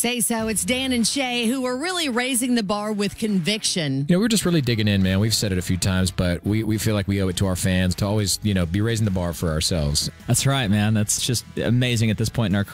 Say so. It's Dan and Shay who are really raising the bar with conviction. We're just really digging in, man. We've said it a few times, but we feel like we owe it to our fans to always, be raising the bar for ourselves. That's right, man. That's just amazing at this point in our career.